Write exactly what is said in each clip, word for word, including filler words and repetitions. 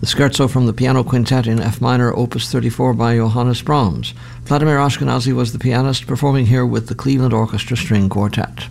The Scherzo from the Piano Quintet in F minor, Opus thirty-four by Johannes Brahms. Vladimir Ashkenazy was the pianist, performing here with the Cleveland Orchestra String Quartet.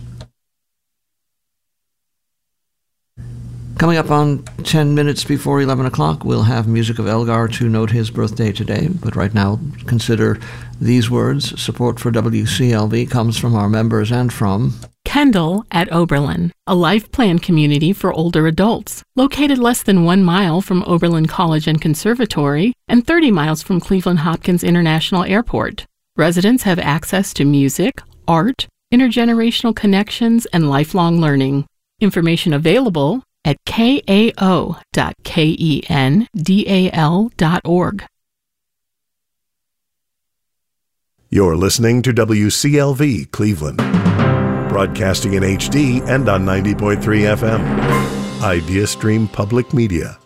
Coming up on ten minutes before eleven o'clock, we'll have music of Elgar to note his birthday today. But right now, consider these words. Support for W C L V comes from our members and from Kendall at Oberlin, a life plan community for older adults, located less than one mile from Oberlin College and Conservatory and thirty miles from Cleveland Hopkins International Airport. Residents have access to music, art, intergenerational connections, and lifelong learning. Information available at k a o dot kendal dot org. You're listening to W C L V Cleveland, broadcasting in H D and on ninety point three F M. IdeaStream Public Media.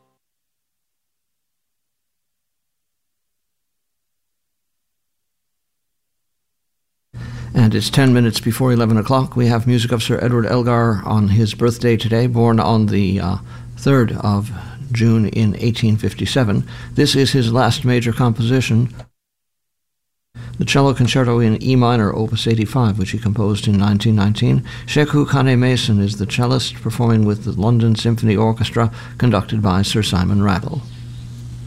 And it's ten minutes before eleven o'clock. We have music of Sir Edward Elgar on his birthday today, born on the uh, third of June in eighteen fifty-seven. This is his last major composition, the Cello Concerto in E minor, Opus eighty-five, which he composed in nineteen nineteen. Sheku Kane Mason is the cellist, performing with the London Symphony Orchestra, conducted by Sir Simon Rattle.